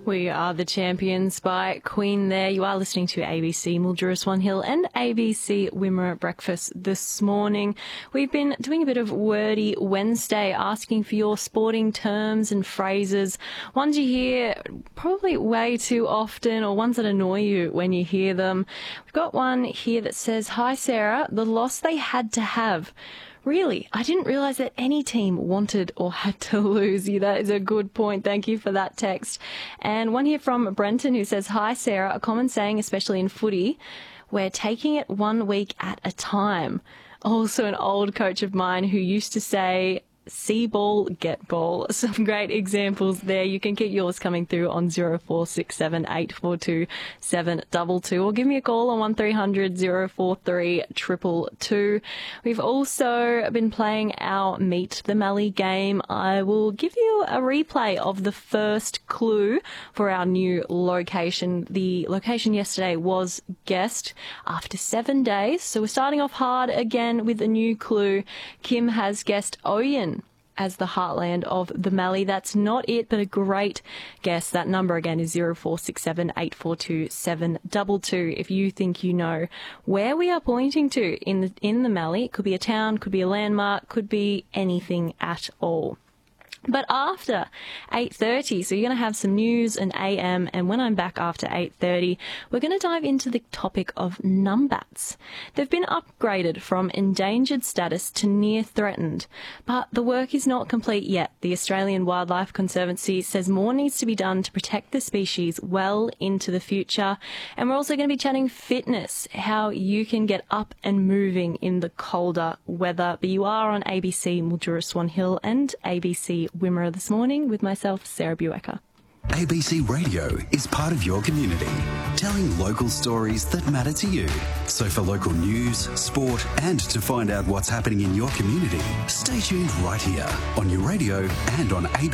We Are the Champions by Queen there. You are listening to ABC Mildura Swan Hill and ABC Wimmera Breakfast this morning. We've been doing a bit of Wordy Wednesday, asking for your sporting terms and phrases, ones you hear probably way too often or ones that annoy you when you hear them. We've got one here that says, "Hi Sarah, the loss they had to have." Really, I didn't realise that any team wanted or had to lose you. That is a good point. Thank you for that text. And one here from Brenton who says, "Hi Sarah, a common saying, especially in footy, we're taking it 1 week at a time." Also an old coach of mine who used to say, "See ball, get ball." Some great examples there. You can keep yours coming through on 0467 842 722 or give me a call on 1300 043 222. We've also been playing our Meet the Mallee game. I will give you a replay of the first clue for our new location. The location yesterday was guessed after 7 days. So we're starting off hard again with a new clue. Kim has guessed Oyen as the heartland of the Mallee. That's not it, but a great guess. That number again is 0467 842 722 if you think you know where we are pointing to in the Mallee. It could be a town, could be a landmark, could be anything at all. But after 8:30, so you're going to have some news and AM, and when I'm back after 8:30, we're going to dive into the topic of numbats. They've been upgraded from endangered status to near threatened, but the work is not complete yet. The Australian Wildlife Conservancy says more needs to be done to protect the species well into the future. And we're also going to be chatting fitness, how you can get up and moving in the colder weather. But you are on ABC Mildura Swan Hill and ABC Wimmera this morning with myself, Sarah Buecker. ABC Radio is part of your community, telling local stories that matter to you. So for local news, sport, and to find out what's happening in your community, stay tuned right here on your radio and on ABC.